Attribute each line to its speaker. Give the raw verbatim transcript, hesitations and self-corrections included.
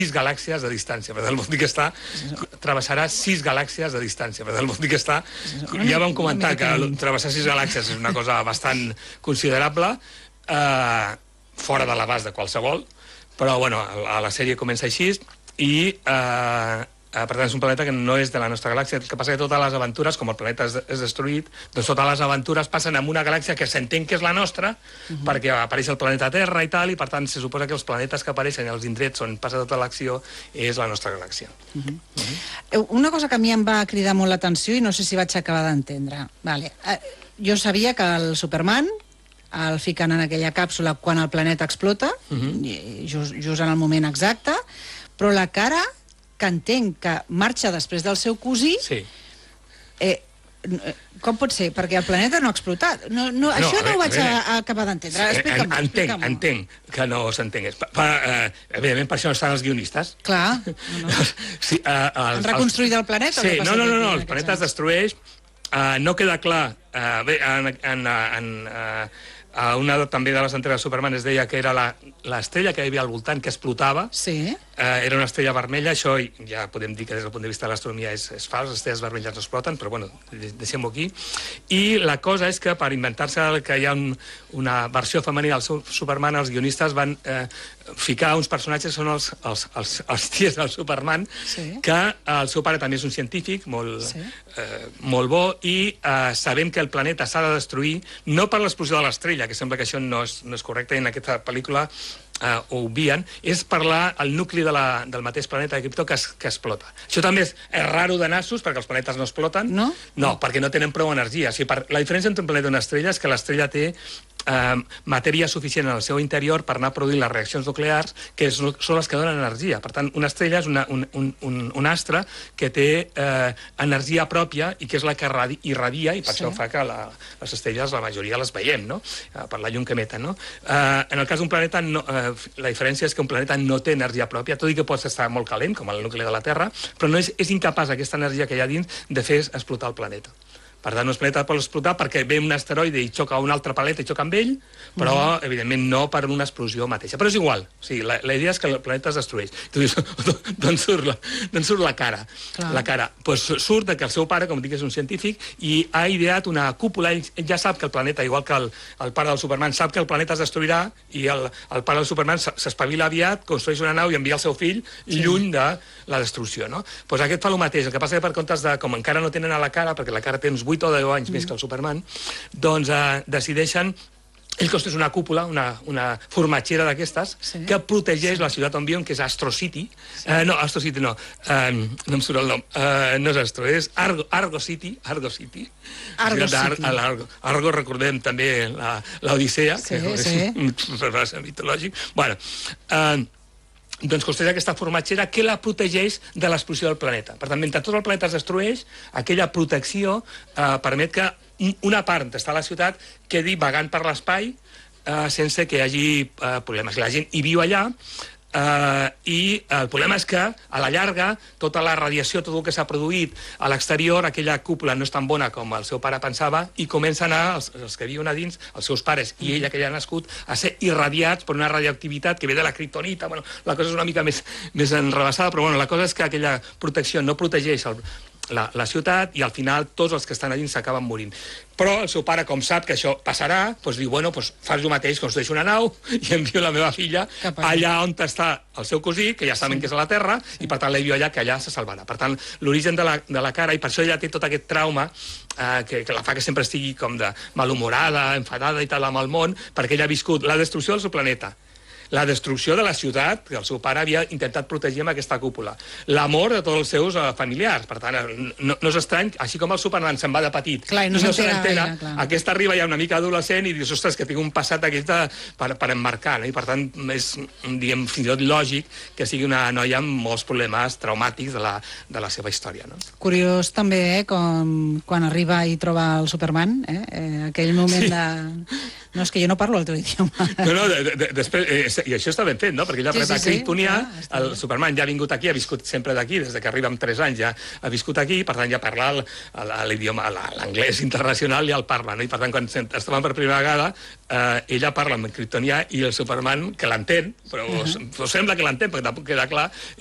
Speaker 1: sis galàxies de distància. Per tant, vol dir que està... travessarà sis galàxies de distància. Per tant, vol dir que està... Ja vam comentar que travessar sis galàxies és una cosa bastant considerable, eh, fora de l'abast de qualsevol, però, bueno, a la sèrie comença així, i... Eh, Uh, per tant, és un planeta que no és de la nostra galàxia. El que passa que totes les aventures, com el planeta és, és destruït, doncs totes les aventures passen en una galàxia que s'entén que és la nostra, uh -huh. perquè apareix el planeta Terra i tal, i per tant se suposa que els planetes que apareixen, els indrets on passa tota l'acció, és la nostra galàxia.
Speaker 2: Uh -huh. Uh -huh. Una cosa que a mi em va cridar molt l'atenció i no sé si vaig acabar d'entendre. Vale. Uh, jo sabia que el Superman el fiquen en aquella càpsula quan el planeta explota, uh -huh. just, just en el moment exacte, però la cara... que entenc que marxa després del seu cosí, sí. eh, com pot ser? Perquè el planeta no ha explotat. No, no, no, això no ho vaig a, a acabar d'entendre. Explica'm-ho.
Speaker 1: Entenc, entenc que no s'entengués. Eh, evidentment, per això no estan els guionistes.
Speaker 2: Clar. No, no.
Speaker 1: Sí, eh, els,
Speaker 2: Han reconstruït el planeta?
Speaker 1: Sí, no, no, no, no, el planeta es destrueix. Eh, no queda clar... Eh, bé, en... en, en eh, a una també de les entregues de Superman es deia que era l'estrella que hi havia al voltant, que explotava.
Speaker 2: Sí.
Speaker 1: Eh, era una estrella vermella, això ja podem dir que des del punt de vista de l'astronomia és, és fals, les estrelles vermelles no exploten, però bueno, deixem-ho aquí. I la cosa és que per inventar-se que hi ha un, una versió femenina del Superman, els guionistes van eh, ficar uns personatges que són els, els, els, els tiets del Superman, sí. que el seu pare també és un científic molt, sí. eh, molt bo, i eh, sabem que el planeta s'ha de destruir, no per l'explosió de l'estrella, que sembla que això no és, no és correcte, i en aquesta pel·lícula Uh, ho obvien, és parlar el nucli de la, del mateix planeta de Krypton que, es, que explota. Això també és, és raro de nassos, perquè els planetes no exploten. No? No, perquè no tenen prou energia. O sigui, per, la diferència entre un planeta i una estrella és que l'estrella té eh, matèria suficient en el seu interior per anar a produir les reaccions nuclears, que és, són les que donen energia. Per tant, una estrella és una, un, un, un, un astre que té eh, energia pròpia i que és la que irradi, irradia, i per sí. això fa que la, les estrelles, la majoria les veiem, no? Eh, per la llum que emeten, no? Eh, en el cas d'un planeta, no, eh, la diferència és que un planeta no té energia pròpia, tot i que pot estar molt calent, com el nucli de la Terra, però no és, és incapaç aquesta energia que hi ha dins de fer explotar el planeta. Per tant, un planeta pot explotar perquè ve un asteroide i xoca un altre planeta i xoca amb ell, però, mm. evidentment, no per una explosió mateixa. Però és igual. O sigui, la, la idea és que el planeta es destrueix. Tu dius, d'on surt, la, surt la cara? Clar. La cara. Pues surt de que el seu pare, com dic, és un científic, i ha ideat una cúpula. Ell ja sap que el planeta, igual que el, el pare del Superman, sap que el planeta es destruirà, i el, el pare del Superman s'espavila aviat, construeix una nau i envia el seu fill sí. lluny de la destrucció, no? Pues aquest fa el mateix. El que passa que per comptes de, com encara no tenen a la cara, perquè la cara té uns vuit o deu anys mm. més que el Superman, doncs eh, decideixen... Ell construeix una cúpula, una, una formatgera d'aquestes, sí. que protegeix sí. la ciutat on viuen, que és Astro City. Sí. Eh, no, Astro City no. Eh, no em surt el nom. Eh, no és Astro, és Argo, Argo City. Argo City.
Speaker 2: Argo City.
Speaker 1: Ar, Argo. Argo, recordem també l'Odissea,
Speaker 2: sí,
Speaker 1: que
Speaker 2: sí.
Speaker 1: és un personatge mitològic. Bueno, eh, doncs construeix aquesta formatgera que la protegeix de l'explosió del planeta. Per tant, mentre tot el planeta es destrueix, aquella protecció eh, permet que una part d'estar a la ciutat quedi vagant per l'espai eh, sense que hi hagi eh, problemes. La gent hi viu allà, Uh, i el problema és que a la llarga tota la radiació, tot el que s'ha produït a l'exterior, aquella cúpula no és tan bona com el seu pare pensava, i comencen a, els, els que viuen a dins, els seus pares i ella que ja ha nascut, a ser irradiats per una radioactivitat que ve de la kriptonita. Bueno, la cosa és una mica més, més enrebaçada, però bueno, la cosa és que aquella protecció no protegeix el, la, la ciutat, i al final tots els que estan a dins s'acaben morint. Però el seu pare, com sap que això passarà, doncs diu, bueno, doncs fas el mateix, construeixo una nau i envio la meva filla allà on està el seu cosí, que ja saben sí. que és a la Terra, sí. i per tant l'envio allà, que allà se salvarà. Per tant, l'origen de, la, de la cara, i per això ella té tot aquest trauma eh, que, que la fa que sempre estigui com de malhumorada, enfadada i tal amb el món, perquè ella ha viscut la destrucció del seu planeta, la destrucció de la ciutat, que el seu pare havia intentat protegir amb aquesta cúpula, la mort de tots els seus uh, familiars. Per tant, no, no és estrany, així com el Superman se'n va de petit
Speaker 2: clar, i no,
Speaker 1: i no
Speaker 2: se
Speaker 1: n'entera, aquesta arriba ja una mica adolescent i dius, ostres, que tinc un passat aquesta per, per emmarcar, no? I per tant és, diguem, fins i tot lògic que sigui una noia amb molts problemes traumàtics de la, de la seva història, no?
Speaker 2: Curiós també, eh, com quan arriba i troba el Superman, eh, eh aquell moment sí. de... No, és que jo no parlo el teu idioma.
Speaker 1: No, no, de, de, després, eh, i això està ben fet, no? Perquè ell apreta
Speaker 2: sí, sí, sí.
Speaker 1: kryptonià,
Speaker 2: Ah,
Speaker 1: el Superman ja ha vingut aquí, ha viscut sempre d'aquí, des de que arriba amb tres anys ja ha viscut aquí, per tant ja parla el- el- l'idioma, l'anglès internacional ja el parla, no? I per tant quan es troben per primera vegada, eh, ella parla en kryptonià i el Superman, que l'entén, però uh -huh. sembla que l'entén, perquè tampoc queda clar,